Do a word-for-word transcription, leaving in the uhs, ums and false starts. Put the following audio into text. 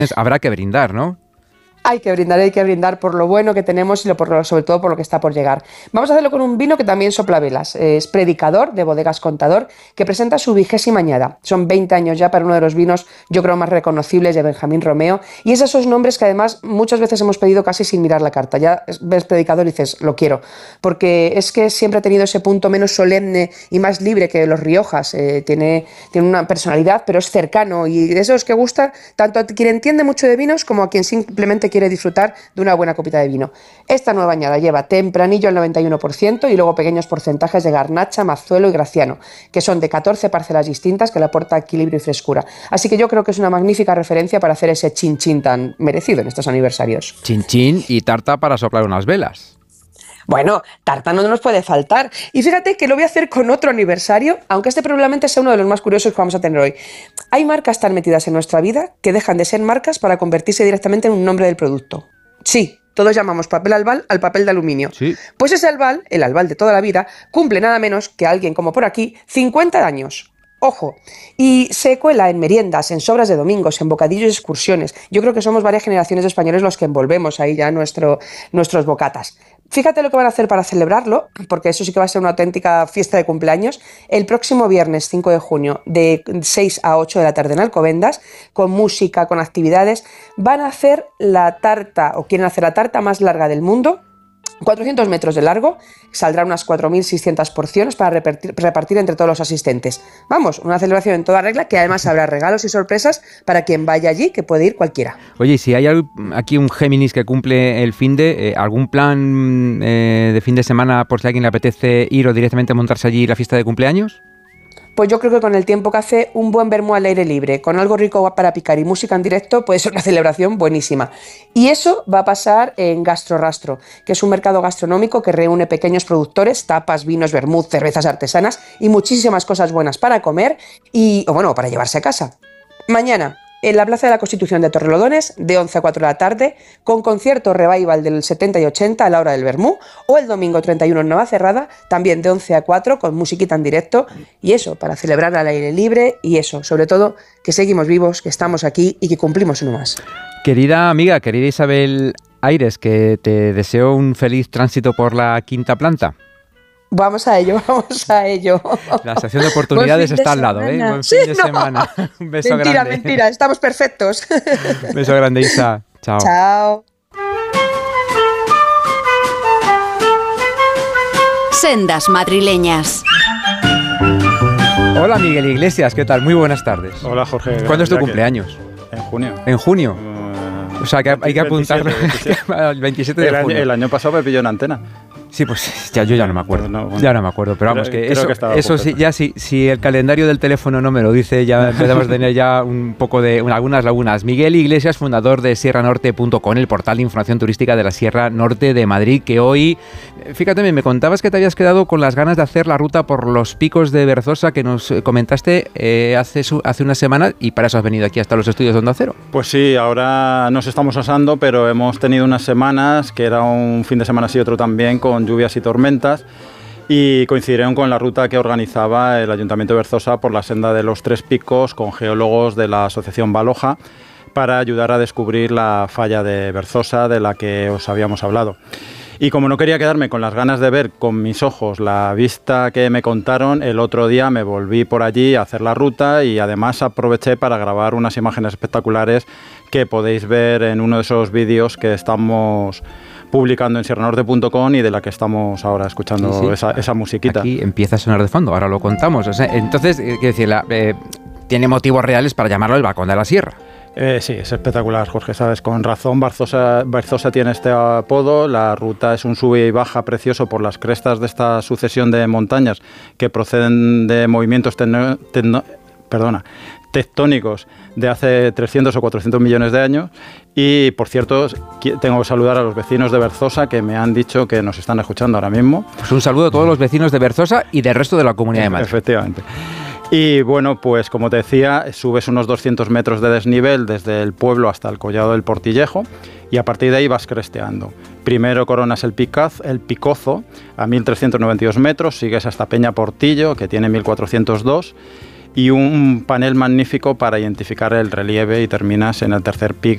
Habrá que brindar, ¿no? Hay que brindar, hay que brindar por lo bueno que tenemos y lo, por lo, sobre todo por lo que está por llegar. Vamos a hacerlo con un vino que también sopla velas. Es Predicador, de Bodegas Contador, que presenta su vigésima añada. Son veinte años ya para uno de los vinos, yo creo, más reconocibles de Benjamín Romeo. Y es esos nombres que además muchas veces hemos pedido casi sin mirar la carta. Ya ves Predicador y dices, lo quiero. Porque es que siempre ha tenido ese punto menos solemne y más libre que los Riojas. Eh, tiene, tiene una personalidad, pero es cercano. Y de esos que gusta tanto a quien entiende mucho de vinos como a quien simplemente quiere disfrutar de una buena copita de vino. Esta nueva añada lleva tempranillo al noventa y uno por ciento y luego pequeños porcentajes de garnacha, mazuelo y graciano, que son de catorce parcelas distintas que le aporta equilibrio y frescura. Así que yo creo que es una magnífica referencia para hacer ese chin chin tan merecido en estos aniversarios. Chin chin y tarta para soplar unas velas. Bueno, tarta no nos puede faltar. Y fíjate que lo voy a hacer con otro aniversario, aunque este probablemente sea uno de los más curiosos que vamos a tener hoy. Hay marcas tan metidas en nuestra vida que dejan de ser marcas para convertirse directamente en un nombre del producto. Sí, todos llamamos papel albal al papel de aluminio. Sí. Pues ese albal, el albal de toda la vida, cumple nada menos que alguien como por aquí, cincuenta años. Ojo, y se cuela en meriendas, en sobras de domingos, en bocadillos y excursiones. Yo creo que somos varias generaciones de españoles los que envolvemos ahí ya nuestro, nuestros bocatas. Fíjate lo que van a hacer para celebrarlo, porque eso sí que va a ser una auténtica fiesta de cumpleaños, el próximo viernes cinco de junio, de seis a ocho de la tarde en Alcobendas, con música, con actividades. Van a hacer la tarta, o quieren hacer la tarta más larga del mundo, cuatrocientos metros de largo, saldrán unas cuatro mil seiscientas porciones para repartir, repartir entre todos los asistentes. Vamos, una celebración en toda regla, que además habrá regalos y sorpresas para quien vaya allí, que puede ir cualquiera. Oye, si hay aquí un Géminis que cumple el finde, eh, ¿algún plan eh, de fin de semana por si a alguien le apetece ir o directamente montarse allí la fiesta de cumpleaños? Pues yo creo que con el tiempo que hace, un buen vermú al aire libre, con algo rico para picar y música en directo, puede ser una celebración buenísima. Y eso va a pasar en Gastrorastro, que es un mercado gastronómico que reúne pequeños productores, tapas, vinos, vermut, cervezas artesanas y muchísimas cosas buenas para comer y, o bueno, para llevarse a casa. Mañana, en la Plaza de la Constitución de Torrelodones, de once a cuatro de la tarde, con concierto revival del setenta y ochenta a la hora del vermú, o el domingo treinta y uno en Navacerrada, también de once a cuatro, con musiquita en directo, y eso, para celebrar al aire libre, y eso, sobre todo, que seguimos vivos, que estamos aquí y que cumplimos uno más. Querida amiga, querida Isabel Aires, que te deseo un feliz tránsito por la quinta planta. Vamos a ello, vamos a ello. La sección de oportunidades está al lado, ¿eh? Buen fin sí, de no. semana. Un beso mentira, grande. Mentira, mentira, estamos perfectos. Un beso grande, Isa. Chao. Chao. Sendas madrileñas. Hola, Miguel Iglesias, ¿qué tal? Muy buenas tardes. Hola, Jorge. ¿Cuándo es tu que... cumpleaños? En junio. ¿En junio? Uh, o sea, que hay que apuntarlo al veintisiete de el junio. Año, el año pasado me pilló en antena. Sí, pues ya yo ya no me acuerdo. No, bueno, ya no me acuerdo, pero vamos, creo, que eso, creo que eso sí, ya si, si el calendario del teléfono no me lo dice, ya empezamos a tener ya un poco de un, algunas lagunas. Miguel Iglesias, fundador de sierra norte punto com, el portal de información turística de la Sierra Norte de Madrid, que hoy, fíjate, me contabas que te habías quedado con las ganas de hacer la ruta por los picos de Berzosa que nos comentaste eh, hace, su, hace una semana, y para eso has venido aquí hasta los estudios de Onda Cero. Pues sí, ahora nos estamos asando, pero hemos tenido unas semanas, que era un fin de semana sí, otro también, con lluvias y tormentas, y coincidieron con la ruta que organizaba el Ayuntamiento de Berzosa por la senda de los Tres Picos con geólogos de la Asociación Baloja para ayudar a descubrir la falla de Berzosa de la que os habíamos hablado. Y como no quería quedarme con las ganas de ver con mis ojos la vista que me contaron, el otro día me volví por allí a hacer la ruta y además aproveché para grabar unas imágenes espectaculares que podéis ver en uno de esos vídeos que estamos publicando en sierra norte punto com y de la que estamos ahora escuchando sí, sí. Esa, esa musiquita. Aquí empieza a sonar de fondo, ahora lo contamos. O sea, entonces, quiero decir, la, eh, tiene motivos reales para llamarlo el balcón de la sierra. Eh, sí, es espectacular, Jorge, sabes, con razón Berzosa, Berzosa tiene este apodo. La ruta es un sube y baja precioso por las crestas de esta sucesión de montañas que proceden de movimientos tecno, tecno, perdona, tectónicos de hace trescientos o cuatrocientos millones de años. Y, por cierto, tengo que saludar a los vecinos de Berzosa que me han dicho que nos están escuchando ahora mismo. Pues un saludo a todos los vecinos de Berzosa y del resto de la Comunidad de Madrid. Efectivamente. Y bueno, pues como te decía, subes unos doscientos metros de desnivel desde el pueblo hasta el Collado del Portillejo y a partir de ahí vas cresteando. Primero coronas el, Picaz, el Picozo a mil trescientos noventa y dos metros, sigues hasta Peña Portillo, que tiene mil cuatrocientos dos, y un panel magnífico para identificar el relieve, y terminas en el tercer